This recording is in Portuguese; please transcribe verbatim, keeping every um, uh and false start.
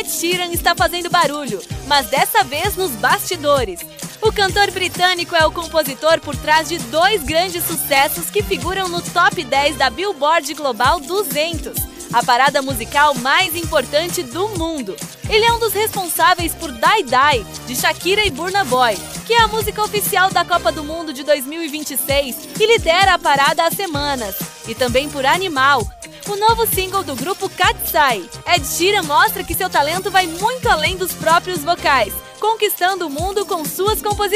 Ed Sheeran está fazendo barulho, mas dessa vez nos bastidores. O cantor britânico é o compositor por trás de dois grandes sucessos que figuram no top dez da Billboard Global duzentos, a parada musical mais importante do mundo. Ele é um dos responsáveis por Die Die, de Shakira e Burna Boy, que é a música oficial da Copa do Mundo de dois mil e vinte e seis e lidera a parada há semanas. E também por Animal, o novo single do grupo Katseye. Ed Sheeran mostra que seu talento vai muito além dos próprios vocais, conquistando o mundo com suas composições.